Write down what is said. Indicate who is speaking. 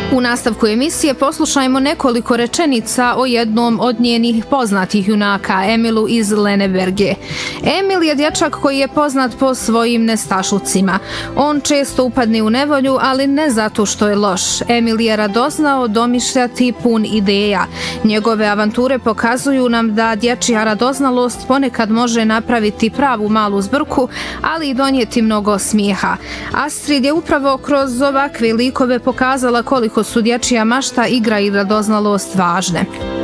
Speaker 1: U nastavku emisije poslušajmo nekoliko rečenica o jednom od njenih poznatih junaka, Emilu iz Lenneberge. Emil je dječak koji je poznat po svojim nestašlucima. On često upadne u nevolju, ali ne zato što je loš. Emil je radoznao, domišljati, pun ideja. Njegove avanture pokazuju nam da dječja radoznalost ponekad može napraviti pravu malu zbrku, ali i donijeti mnogo smijeha. Astrid je upravo kroz ovakve likove pokazala koliko su dječja mašta, igra i radoznalost važne.